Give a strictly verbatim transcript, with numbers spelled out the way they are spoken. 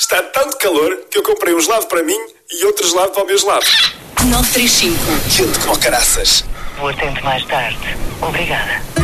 Está tanto calor que eu comprei um gelado para mim e outro gelado para o meu gelado. nove três cinco. Quente como caraças. Vou atento mais tarde. Obrigada.